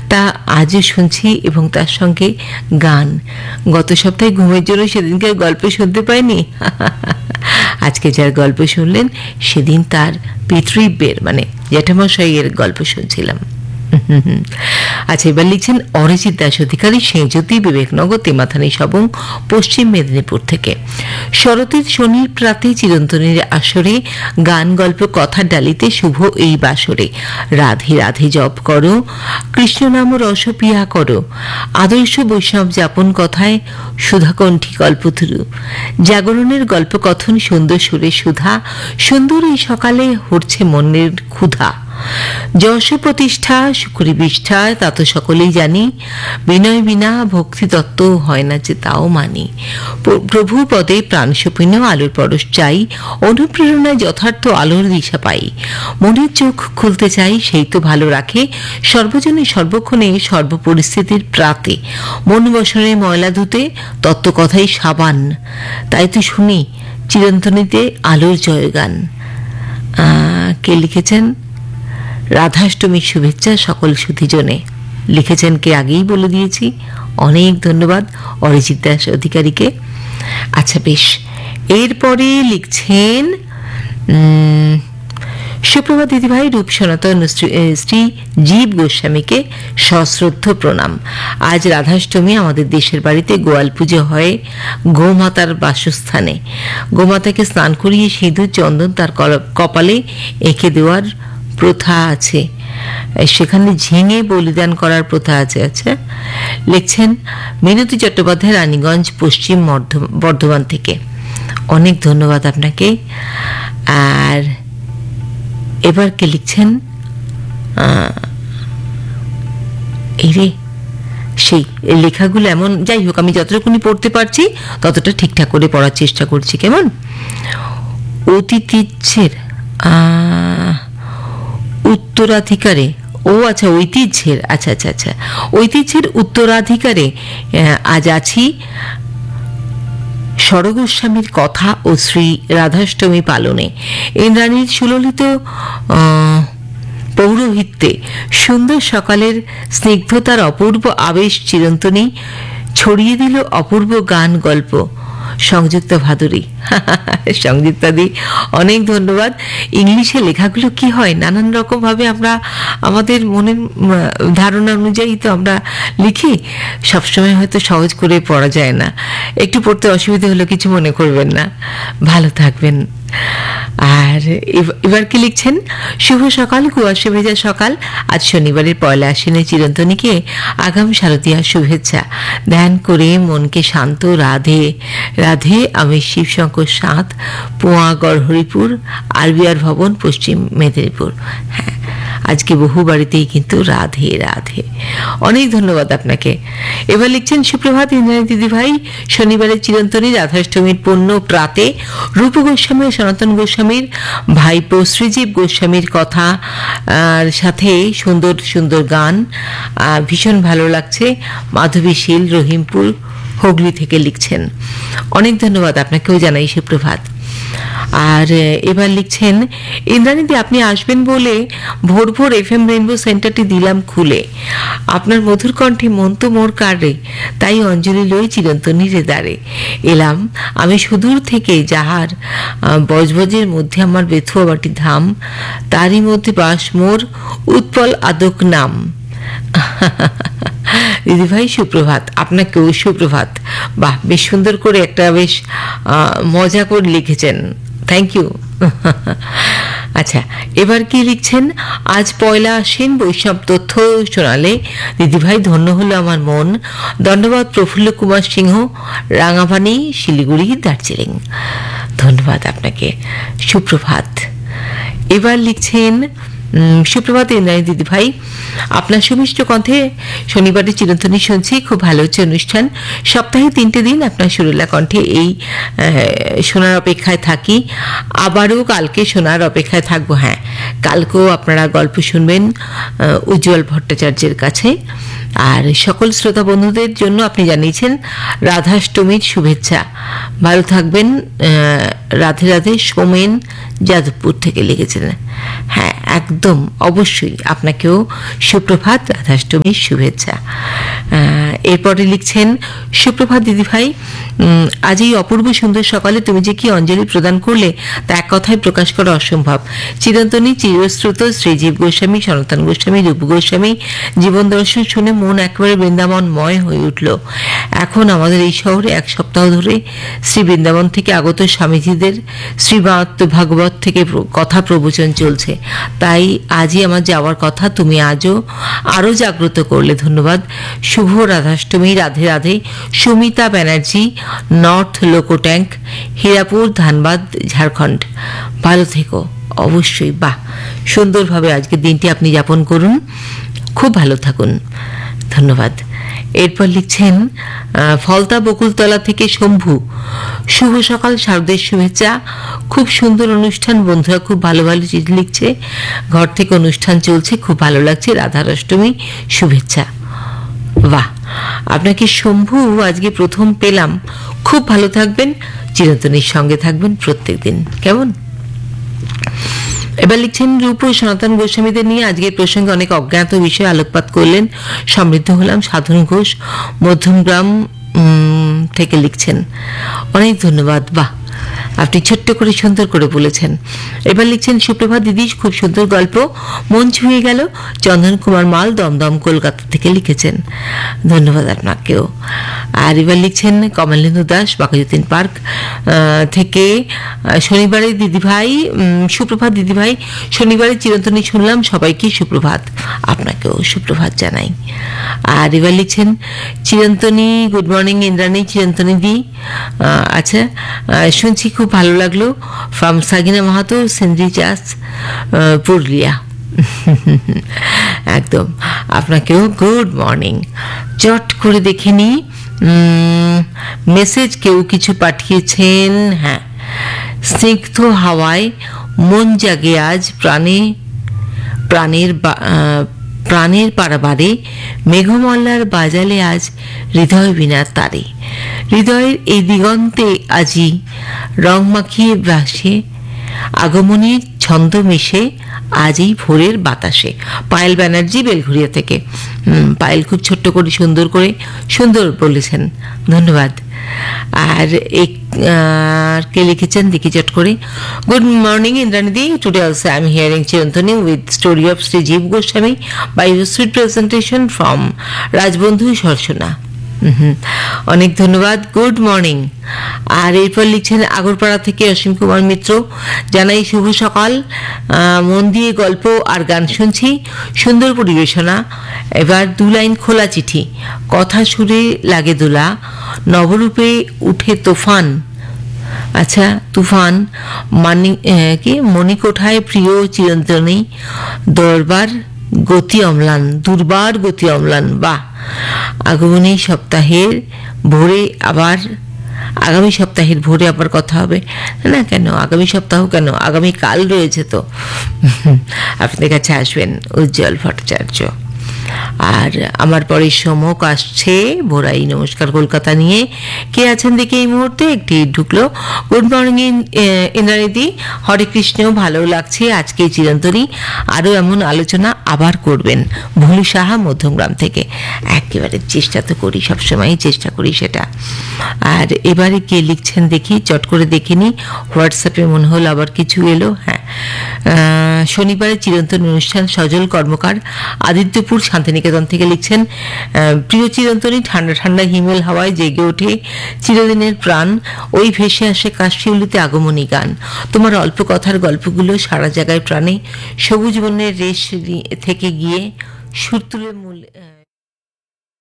তা আজও শুনছি এবং তার সঙ্গে গান। গত সপ্তাহে ঘুমের জন্য সেদিনকে গল্প শুনতে পাইনি। আজকে যার গল্প শুনলেন সেদিন তার পিতৃব্যের মানে জ্যাঠামশাইয়ের গল্প শুনছিলাম। আচ্ছা, এবার লিখছেন অরিজিৎ দাস অধিকারী, সেঁজ্যোতি, বিবেকনগর, তেমাথানি সবং, পশ্চিম মেদিনীপুর থেকে। শরতের শনির প্রাতে চিরন্তনীর আসরে গান গল্প কথার ডালিতে শুভ এই বাসরে রাধে রাধে জপ করো, কৃষ্ণ নাম রস পিয়া করো, আদর্শ বৈষ্ণব যাপন কথায় সুধাকণ্ঠী কল্পতরু, জাগরণের গল্প কথন সুন্দর সুরে সুধা, সুন্দর এই সকালে হচ্ছে মনের ক্ষুধা, যশ প্রতিষ্ঠা সুখরী বিষ্ঠা তা তো সকলেই জানি, বিনয় বিনা ভক্তি তত্ত্ব হয় না যে তাও মানি, প্রভু পদে প্রাণ সপিন আলোর পরশ চাই, অনুপ্রেরণায় যথার্থ আলোর দিশা পাই, মনের চোখ খুলতে চাই সেই তো ভালো রাখে, সর্বজনে সর্বক্ষণে সর্বপরিস্থিতির প্রাতে, মন বসনে ময়লা ধুতে তত্ত্ব কথাই সাবান, তাই তো শুনি চিরন্তনীতে আলোর জয়গান। কে লিখেছেন? রাধাষ্টমীর শুভেচ্ছা সকল সুধীজনে। লিখেছেন কে আগেই বলে দিয়েছি। অনেক ধন্যবাদ অরিজিৎ দাস অধিকারীকে। আচ্ছা বেশ, এরপরে লিখছেন সুপ্রভাত দিদিভাই, রূপ সনাতন শ্রী জীব গোস্বামীকে সশ্রদ্ধ প্রণাম। আজ রাধাষ্টমী, আমাদের দেশের বাড়িতে গোয়াল পুজো হয় গোমাতার বাসস্থানে। গোমাতাকে স্নান করিয়ে সিঁদুর চন্দন তার কপালে এঁকে দেওয়ার প্রথা আছে, সেখানে ঝিঙে বলিদান করার প্রথা আছে। আচ্ছা, লিখছেন মিনতি চট্টোপাধ্যায়, রানীগঞ্জ, পশ্চিম বর্ধমান থেকে। অনেক ধন্যবাদ আপনাকে। আর এবার কে লিখছেন? এই রে, সেই লেখাগুলো এমন, যাই হোক আমি যতটুকুনি পড়তে পারছি ততটা ঠিকঠাক করে পড়ার চেষ্টা করছি। কেমন? অতিথিচ্ছের উত্তরাধিকারে, ও আচ্ছা ঐতিহ্যের, আচ্ছা আচ্ছা আচ্ছা, ঐতিহ্যের উত্তরাধিকারে আজ আছি স্বরগোস্বামীর কথা ও শ্রী রাধাষ্টমী পালনে। ইন্দ্রাণীর সুললিত পৌরোহিত্যে সুন্দর সকালের স্নিগ্ধতার অপূর্ব আবেশ চিরন্তনী ছড়িয়ে দিল অপূর্ব গান গল্প। সংযুক্ত ভাদুরী, সংযুক্তাদি অনেক ধন্যবাদ। ইংলিশে লেখাগুলো কি হয়, নানান রকম ভাবে আমরা আমাদের মনের ধারণা অনুযায়ী তো আমরা লিখি, সবসময় হয়তো সহজ করে পড়া যায় না। একটু পড়তে অসুবিধা হলে কিছু মনে করবেন না, ভালো থাকবেন। আর এবার কি লিখছেন? শুভ সকাল, কুয়াশা ভেজা সকাল। আজ শনিবারের পয়লা আশ্বিনে চিরন্তনীকে আগাম শারদীয়ার শুভেচ্ছা। ধ্যান করে মনকে শান্ত রাধে রাধে। আমি শিবশঙ্কর সাঁত, পোয়াগড়, হরিপুর, আরবিআর ভবন, পশ্চিম মেদিনীপুর। হ্যাঁ, আজকে বহু বাড়িতেই কিন্তু রাধে রাধে। অনেক ধন্যবাদ আপনাকে। এবার লিখছেন সুপ্রভাত ইন্দ্রাণী দিদিভাই, শনিবারের চিরন্তনী রাধাষ্টমীর পূর্ণ প্রাতে রূপ গোস্বামী ও সনাতন গোস্বামীর ভাইপো শ্রীজীব গোস্বামীর কথা আর সাথে সুন্দর সুন্দর গান ভীষণ ভালো লাগছে। মাধবী শীল, রহিমপুর, হুগলি থেকে লিখছেন। অনেক ধন্যবাদ আপনাকেও জানাই সুপ্রভাত। আর এবার লিখছেন ইন্দ্রাণীদি, আপনি আসবেন বলে ভোর ভোর FM রেইনবো সেন্টারটি দিলাম খুলে, আপনার মধুর কণ্ঠে মন তো মোর কারে, তাই অঞ্জলি লই চিরন্তনীর দ্বারে এলাম আমি সুদূর থেকে, যাহার বজবজের মধ্যে আমার বেথুয়া বাটি ধাম, তারই মধ্যে বাস মোর উৎপল আদক নাম। দিদিভাই সুপ্রভাত, আপনাকেও সুপ্রভাত। বাহ, বেশ সুন্দর করে একটা বেশ মজা করে লিখেছেন, থ্যাংক ইউ। আচ্ছা, এবার কি লিখছেন? আজ পয়লা আশ্বিন, বৈষ্ণব তথ্য শোনালে দিদিভাই ধন্য হলো আমার মন। ধন্যবাদ প্রফুল্ল কুমার সিংহ, রাঙাপানি, শিলিগুড়ি, দার্জিলিং। ধন্যবাদ আপনাকে, সুপ্রভাত। এবার লিখছেন সুপ্রভাত ইন্দ্রাণী দিদিভাই, আপনার সুমিষ্ট কণ্ঠে শনিবারের চিরন্তনী শুনছি, খুব ভালো হচ্ছে অনুষ্ঠান। সপ্তাহে 3টে দিন আপনার সুরেলা কণ্ঠে এই শোনার অপেক্ষায় থাকি, আবারও কালকে শোনার অপেক্ষায় থাকবো। হ্যাঁ, কালকেও আপনারা গল্প শুনবেন উজ্জ্বল ভট্টাচার্যের কাছে। আর সকল শ্রোতা বন্ধুদের জন্য আপনি জানিয়েছেন রাধাষ্টমীর শুভেচ্ছা। ভালো থাকবেন, রাধে রাধে। সোমেন যাদবপুর থেকে লিখেছিলেন। হ্যাঁ, একদম অবশ্যই আপনাকেও সুপ্রভাত, রাধাষ্টমীর শুভেচ্ছা। এরপরে লিখছেন, সুপ্রভাত দিদিভাই, আজ এই অপূর্ব সুন্দর সকালে তুমি যে কি অঞ্জলি প্রদান করলে তা এক কথায় প্রকাশ করা অসম্ভব। চিরন্তনী, চিরশ্রুত শ্রীজীব গোস্বামী, সনাতন গোস্বামী, রূপ গোস্বামী জীবন দর্শন শুনে মন একেবারে বৃন্দাবনময় হয়ে উঠল। এখন আমাদের এই শহরে এক সপ্তাহ ধরে শ্রী বৃন্দাবন থেকে আগত স্বামীজিদের শ্রীমদ্ ভাগবত থেকে কথা প্রবচন চলছে। তাই আজই আমার যাওয়ার কথা, তুমি আজও আরও জাগ্রত করলে, ধন্যবাদ। শুভ রাধাষ্টমী। রাধে রাধে। সুমিতা ব্যানার্জি, নর্থ লোকো ট্যাঙ্ক, হীরাপুর, ধানবাদ, ঝাড়খণ্ড। ভালো থেকো। অবশ্যই, বাহ, সুন্দরভাবে আজকের দিনটি আপনি যাপন করুন, খুব ভালো থাকুন। ধন্যবাদ। এরপর লিখছেন ফলতা বকুলতলা থেকে শম্ভু, শুভ সকাল, শারদের শুভেচ্ছা। খুব সুন্দর অনুষ্ঠান, বন্ধুরা খুব ভালো ভালো চিঠি লিখছে, ঘর থেকে অনুষ্ঠান চলছে, খুব ভালো লাগছে, রাধাষ্টমী শুভেচ্ছা। বাহ, আপনাকে শম্ভু আজকে প্রথম পেলাম। খুব ভালো থাকবেন, চিরন্তনীর সঙ্গে থাকবেন প্রত্যেক দিন, কেমন? এবার লিখছেন, রূপ ও সনাতন গোস্বামীদের নিয়ে আজকের প্রসঙ্গে অনেক অজ্ঞাত বিষয়ে আলোকপাত করলেন, সমৃদ্ধ হলাম। সাধন ঘোষ, মধ্যমগ্রাম থেকে লিখছেন, অনেক ধন্যবাদ। বাহ, আপনি ছোট্ট করে সুন্দর করে বলেছেন। এবার লিখছেন, সুপ্রভাত দিদি, খুব সুন্দর গল্প, মন ছুঁয়ে গেল। চন্দন কুমার মাল, দমদম, কলকাতা থেকে লিখেছেন, ধন্যবাদ আপনাকেও। আর এবার লিখছেন কমলেন্দু দাস, বাঘাযতীন পার্ক থেকে, শনিবারে দিদিভাই, সুপ্রভাত দিদিভাই, শনিবারে চিরন্তনী শুনলাম, সবাইকে সুপ্রভাত। আপনাকেও সুপ্রভাত জানাই। আর এবার লিখছেন চিরন্তনী, গুড মর্নিং ইন্দ্রাণী, চিরন্তনী দি, আচ্ছা শুনছি, খুব ভালো লাগলো। ফ্রম সাগিনা মাহাতো, সিন্দ্রি চাষ, পুরুলিয়া। একদম, আপনাকেও গুড মর্নিং। চট করে দেখে নি মেসেজ, কেউ কিছু পাঠিয়েছেন। হ্যাঁ, স্নিগ্ধ হাওয়ায় মন জাগে আজ, প্রাণের পারাবারে, মেঘমল্লার বাজালে আজ হৃদয় বিনার তারে। হৃদয়ের এই দিগন্তে আজি রং মাখিয়ে ভাসে, আগমনীর ছন্দ মিশে আজ এই ভোরের বাতাসে। পায়েল ব্যানার্জি, বেলঘুরিয়া থেকে। পায়েল খুব ছোট্ট করে সুন্দর বলেছেন, ধন্যবাদ। আর কে লিখেছেন দেখি চট করে, good morning ইন্দ্রাণীদি, today also I am hearing চিরন্তনী with story of Shri জীব Goswami by your sweet presentation from রাজবন্ধু সরসনা। অনেক ধন্যবাদ, গুড মর্নিং। আর এরপর লিখছেন আগরপাড়া থেকে অসীম কুমার মিত্র, জানাই শুভ সকাল, মন দিয়ে গল্প আর গান শুনছি, সুন্দর পরিবেশনা। এবার 2 লাইন খোলা চিঠি, কথা সুরে লাগে দোলা, নবরূপে উঠে তুফান। আচ্ছা, তুফান মণিকোঠায় প্রিয় চিরন্তনী, দুর্বার গতি অম্লান। বাহ, আগামী সপ্তাহের ভোরে আবার কথা হবে না? কেন আগামী সপ্তাহ, কেন আগামী কাল রয়েছে তো। আপনাদের কাছে আসবেন উজ্জ্বল ভট্টাচার্য। আর আমার পরে সমক আসছে ভোরাই নমস্কার কলকাতা নিয়ে। কে আছেন দেখি এই মুহূর্তে, একটি ঢুকলো। গুড মর্নিং ইন্দ্রাণীদি, হরে কৃষ্ণ, ভালো লাগছে আজকে চিরন্তনী, আরও এমন আলোচনা আবার করবেন। ভুলু সাহা, মধ্যমগ্রাম থেকে। একেবারে চেষ্টা তো করি, সবসময় চেষ্টা করি সেটা। আর এবারে কে লিখছেন দেখি, চট করে দেখিনি, হোয়াটসঅ্যাপে মনে হলো আবার কিছু এলো। হ্যাঁ, শনিবারের চিরন্তনী অনুষ্ঠান, সজল কর্মকার, আদিত্যপুর, শান্তিনিকেতন থেকে লিখছেন, প্রিয় চিরন্তনী, ঠান্ডা ঠান্ডা হিমেল হাওয়ায় জেগে ওঠে চিরদিনের প্রাণ, ওই ভেসে আসে কাশফিউলিতে আগমনী গান। তোমার অল্প কথার গল্পগুলো সারা জায়গায় প্রাণে, সবুজ বনের রেশ থেকে গিয়ে সুর তুলে